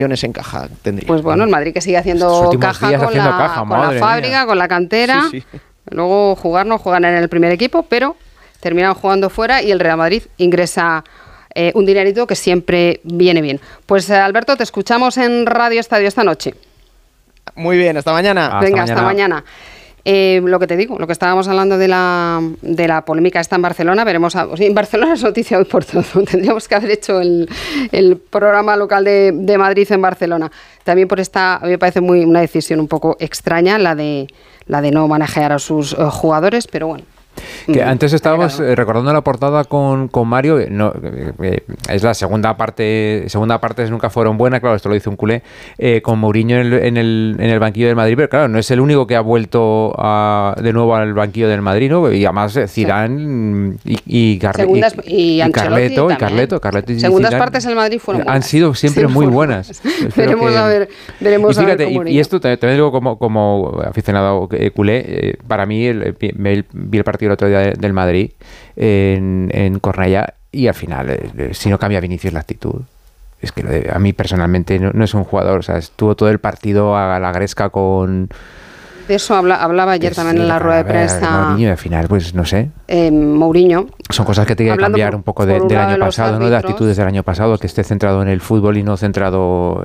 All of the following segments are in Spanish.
en caja tendría. Pues bueno, el Madrid que sigue haciendo caja con la fábrica, con la cantera. Sí. Luego no juegan en el primer equipo, pero terminan jugando fuera y el Real Madrid ingresa un dinerito que siempre viene bien. Pues Alberto, te escuchamos en Radio Estadio esta noche. Muy bien, hasta mañana. Hasta mañana. Lo que te digo, lo que estábamos hablando de la polémica está en Barcelona, veremos. En Barcelona es noticia hoy por todo. Tendríamos que haber hecho el programa local de Madrid en Barcelona. También por esta, a mí me parece una decisión un poco extraña la de no manejar a sus jugadores, pero bueno. Que antes estábamos recordando la portada con Mario, es la segunda parte nunca fueron buenas, claro, esto lo dice un culé, con Mourinho en el banquillo del Madrid, pero claro, no es el único que ha vuelto de nuevo al banquillo del Madrid, ¿no? Y además Zidane y Carleto. Segundas partes del Madrid fueron buenas. Han sido siempre muy buenas. Veremos a ver cómo y esto también digo como aficionado culé, para mí vi el partido el otro día del Madrid en Cornellà y al final, si no cambia Vinicius la actitud, es que a mí personalmente no es un jugador, o sea, estuvo todo el partido a la gresca con... De eso hablaba ayer también en la rueda de prensa. Mourinho, al final, pues no sé. Mourinho. Son cosas que tiene que cambiar un poco del año pasado, ¿no? De actitudes del año pasado, que esté centrado en el fútbol y no centrado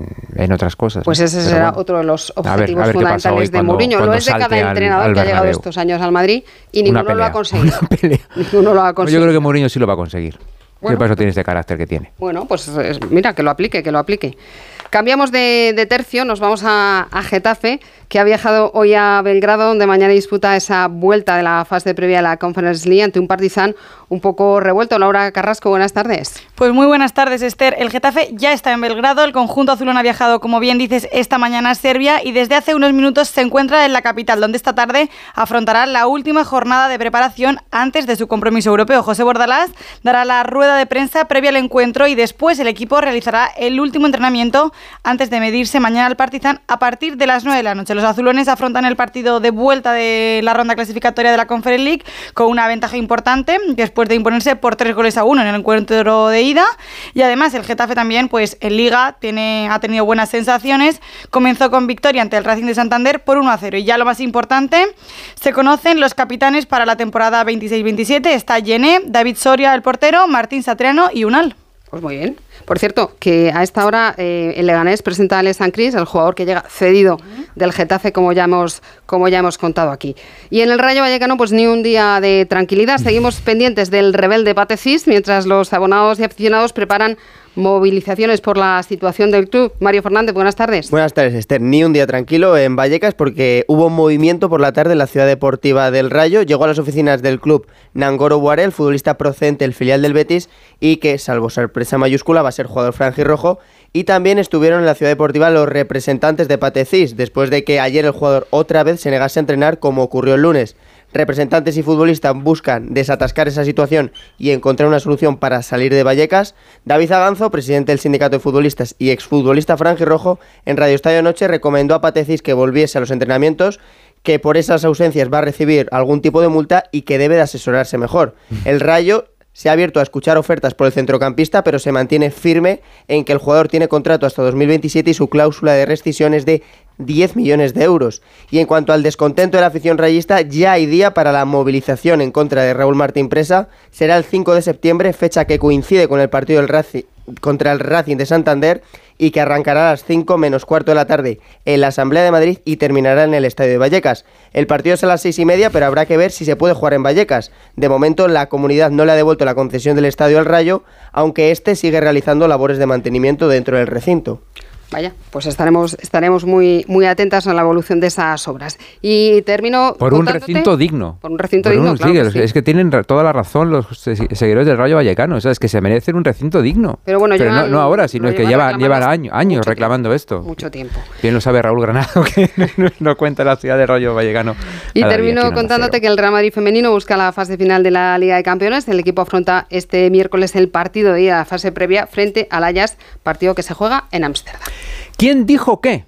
en otras cosas. Pues ese será otro de los objetivos fundamentales de Mourinho. Lo es de cada entrenador que ha llegado estos años al Madrid y ninguno lo ha conseguido. Ninguno lo ha conseguido. Yo creo que Mourinho sí lo va a conseguir. ¿Qué paso tiene este carácter que tiene? Bueno, pues mira, que lo aplique. Cambiamos de tercio, nos vamos a Getafe, que ha viajado hoy a Belgrado, donde mañana disputa esa vuelta de la fase previa a la Conference League ante un Partizan un poco revuelto. Laura Carrasco, buenas tardes. Pues muy buenas tardes, Esther. El Getafe ya está en Belgrado, el conjunto azulón ha viajado, como bien dices, esta mañana a Serbia y desde hace unos minutos se encuentra en la capital, donde esta tarde afrontará la última jornada de preparación antes de su compromiso europeo. José Bordalás dará la rueda de prensa previa al encuentro y después el equipo realizará el último entrenamiento antes de medirse mañana al Partizan a partir de las 9 de la noche. Los azulones afrontan el partido de vuelta de la ronda clasificatoria de la Conference League con una ventaja importante después de imponerse por 3-1 en el encuentro de ida. Y además el Getafe también, pues en Liga ha tenido buenas sensaciones. Comenzó con victoria ante el Racing de Santander por 1-0. Y ya lo más importante, se conocen los capitanes para la temporada 26-27. Está Yené, David Soria, el portero, Martín Satriano y Unal. Pues muy bien. Por cierto, que a esta hora el Leganés presenta a Alexandre Cris, el jugador que llega cedido del Getafe, como ya hemos contado aquí. Y en el Rayo Vallecano, pues ni un día de tranquilidad. Seguimos pendientes del rebelde Pathé Ciss, mientras los abonados y aficionados preparan movilizaciones por la situación del club. Mario Fernández, buenas tardes. Buenas tardes, Esther. Ni un día tranquilo en Vallecas porque hubo un movimiento por la tarde en la ciudad deportiva del Rayo. Llegó a las oficinas del club Nangoro Boaré, el futbolista procedente del filial del Betis y que, salvo sorpresa mayúscula, va a ser jugador franjirrojo. Y también estuvieron en la ciudad deportiva los representantes de Pathé Ciss, después de que ayer el jugador otra vez se negase a entrenar como ocurrió el lunes. Representantes y futbolistas buscan desatascar esa situación y encontrar una solución para salir de Vallecas. David Aganzo, presidente del sindicato de futbolistas y exfutbolista franjirrojo, en Radio Estadio Noche recomendó a Pathé Ciss que volviese a los entrenamientos, que por esas ausencias va a recibir algún tipo de multa y que debe de asesorarse mejor. El Rayo se ha abierto a escuchar ofertas por el centrocampista, pero se mantiene firme en que el jugador tiene contrato hasta 2027 y su cláusula de rescisión es de 10 millones de euros. Y en cuanto al descontento de la afición rayista, ya hay día para la movilización en contra de Raúl Martín Presa. Será el 5 de septiembre, fecha que coincide con el partido del Racing contra el Racing de Santander y que arrancará a las 5 menos cuarto de la tarde en la Asamblea de Madrid y terminará en el Estadio de Vallecas. El partido es a las 6:30, pero habrá que ver si se puede jugar en Vallecas. De momento la comunidad no le ha devuelto la concesión del estadio al Rayo, aunque este sigue realizando labores de mantenimiento dentro del recinto. Vaya, pues estaremos muy atentas a la evolución de esas obras. Y termino por un recinto digno. Por un recinto digno, claro. Sí. Es que tienen toda la razón los seguidores del Rayo Vallecano. O sea, es que se merecen un recinto digno. Pero bueno, no ahora, sino es que llevan años reclamando esto. Mucho tiempo. Bien lo sabe Raúl Granado, que no cuenta la ciudad del Rayo Vallecano. Y termino contándote que el Real Madrid femenino busca la fase final de la Liga de Campeones. El equipo afronta este miércoles el partido de ida a la fase previa frente al Ajax, partido que se juega en Ámsterdam. ¿Quién dijo qué?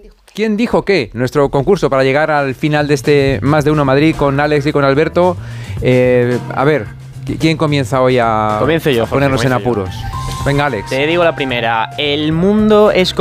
Nuestro concurso para llegar al final de este Más de Uno Madrid con Alex y con Alberto. A ver, ¿quién comienza hoy a ponernos en apuros? Venga, Alex. Te digo la primera. El mundo es